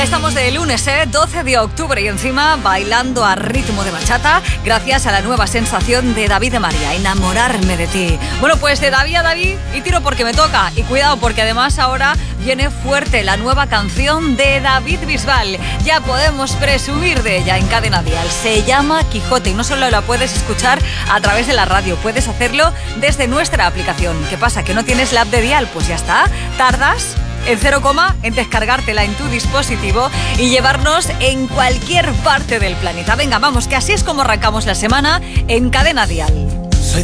Estamos de lunes, 12 de octubre y encima bailando a ritmo de bachata gracias a la nueva sensación de David de María, Enamorarme de ti. Bueno, pues de David a David y tiro porque me toca. Y cuidado porque además ahora viene fuerte la nueva canción de David Bisbal. Ya podemos presumir de ella en Cadena Dial. Se llama Quijote y no solo la puedes escuchar a través de la radio, puedes hacerlo desde nuestra aplicación. ¿Qué pasa? ¿Que no tienes la app de Dial? Pues ya está. ¿Tardas? En 0, en descargártela en tu dispositivo y llevarnos en cualquier parte del planeta. Venga, vamos, que así es como arrancamos la semana en Cadena Dial.